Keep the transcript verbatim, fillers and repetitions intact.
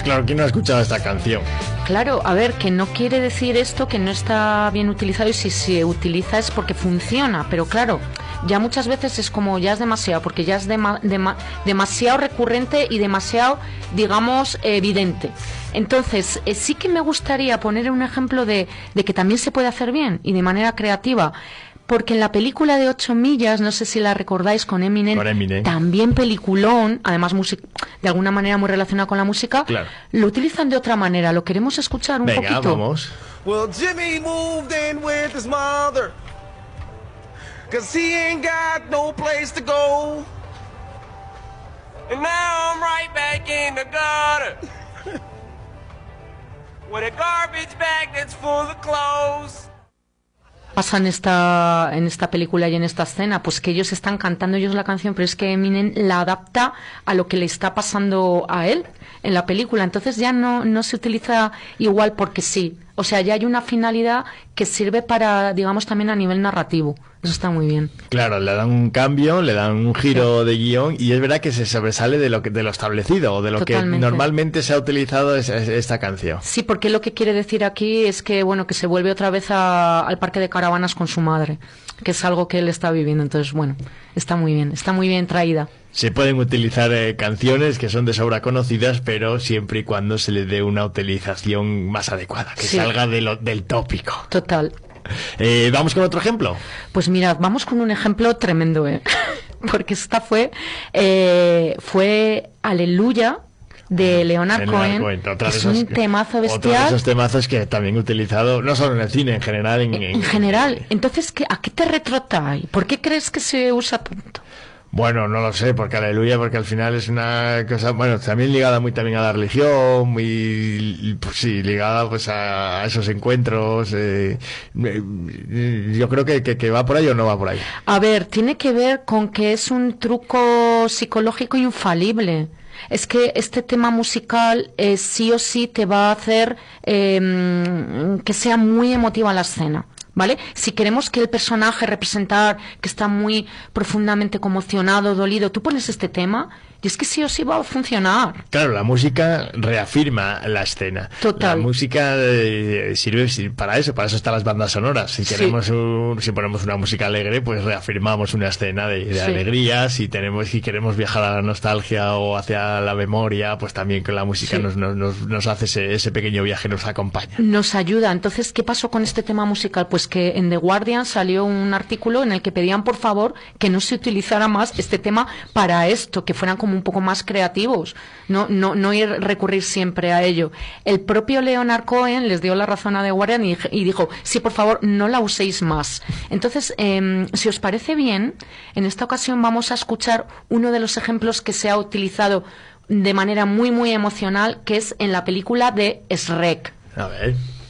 claro, ¿quién no ha escuchado esta canción? Claro, a ver, que no quiere decir esto que no está bien utilizado, y si se utiliza es porque funciona, pero claro, ya muchas veces es como ya es demasiado, porque ya es dema, dema, demasiado recurrente y demasiado, digamos, evidente. Entonces, eh, sí que me gustaría poner un ejemplo de, de que también se puede hacer bien y de manera creativa. Porque en la película de Ocho Millas, no sé si la recordáis, con Eminem, con Eminem. también peliculón, además music, de alguna manera muy relacionada con la música, claro. Lo utilizan de otra manera. ¿Lo queremos escuchar un Venga, poquito? Vamos. Well, Jimmy moved in with his mother, 'cause he ain't got no place to go. And now I'm right back in the gutter with a garbage bag that's full of clothes. Pasa en esta, en esta película y en esta escena, pues que ellos están cantando ellos la canción, pero es que Eminem la adapta a lo que le está pasando a él en la película. Entonces ya no, no se utiliza igual porque sí. O sea, ya hay una finalidad que sirve para, digamos, también a nivel narrativo. Eso está muy bien. Claro, le dan un cambio, le dan un giro sí. de guión, y es verdad que se sobresale de lo que, de lo establecido, o de lo Totalmente. que normalmente se ha utilizado es, es, esta canción. Sí, porque lo que quiere decir aquí es que, bueno, que se vuelve otra vez a, al parque de caravanas con su madre, que es algo que él está viviendo. Entonces, bueno, está muy bien, está muy bien traída. Se pueden utilizar eh, canciones que son de sobra conocidas, pero siempre y cuando se le dé una utilización más adecuada, que sí. salga de lo, del tópico. Total. Eh, ¿Vamos con otro ejemplo? Pues mira, vamos con un ejemplo tremendo, ¿eh? Porque esta fue, eh, fue Aleluya, de Leonard Cohen, Cohen. Otra es de esos, un temazo bestial. Otro de esos temazos que también he utilizado, no solo en el cine, en general. En, en, en, en general. Entonces, ¿qué, ¿a qué te retrotrae? ¿Por qué crees que se usa tanto? Bueno, no lo sé, porque Aleluya, porque al final es una cosa, bueno, también ligada muy también a la religión, muy, pues sí, ligada pues a, a esos encuentros. Eh, yo creo que, que, que va por ahí o no va por ahí. A ver, tiene que ver con que es un truco psicológico infalible. Es que este tema musical eh, sí o sí te va a hacer eh, que sea muy emotiva la escena. ¿Vale? Si queremos que el personaje representar que está muy profundamente conmocionado, dolido, tú pones este tema y es que sí o sí va a funcionar. Claro, la música reafirma la escena. Total. La música eh, sirve para eso, para eso están las bandas sonoras. Si queremos, sí. un, si ponemos una música alegre, pues reafirmamos una escena de, de sí. alegría. Si tenemos, si queremos viajar a la nostalgia o hacia la memoria, pues también con la música sí. nos, nos, nos, nos hace ese, ese pequeño viaje, nos acompaña. Nos ayuda. Entonces, ¿qué pasó con este tema musical? Pues que en The Guardian salió un artículo en el que pedían por favor que no se utilizara más este tema para esto, que fueran como un poco más creativos, no, no, no ir recurrir siempre a ello. El propio Leonard Cohen les dio la razón a The Guardian y, y dijo, sí, por favor, no la uséis más. Entonces, eh, si os parece bien, en esta ocasión vamos a escuchar uno de los ejemplos que se ha utilizado de manera muy, muy emocional, que es en la película de Shrek. A ver...